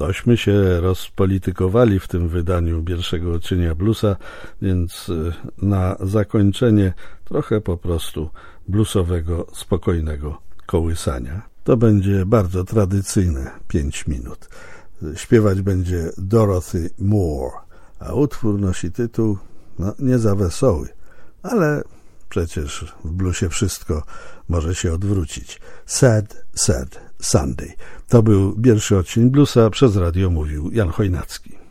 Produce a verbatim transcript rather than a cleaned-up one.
Tośmy się rozpolitykowali w tym wydaniu pierwszego odcienia bluesa, więc na zakończenie trochę po prostu bluesowego, spokojnego kołysania. To będzie bardzo tradycyjne pięć minut. Śpiewać będzie Dorothy Moore, a utwór nosi tytuł, no nie za wesoły, ale przecież w bluesie wszystko może się odwrócić. Sad, Sad Sunday. To był pierwszy odcinek bluesa, przez radio mówił Jan Chojnacki.